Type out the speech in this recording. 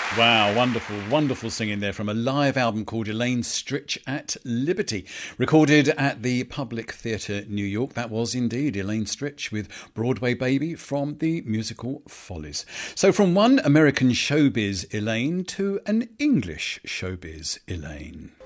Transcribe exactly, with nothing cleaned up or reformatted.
Wow, wonderful, wonderful singing there from a live album called Elaine Stritch at Liberty, recorded at the Public Theatre, New York. That was indeed Elaine Stritch with Broadway Baby from the musical Follies. So from one American showbiz Elaine to an English showbiz Elaine.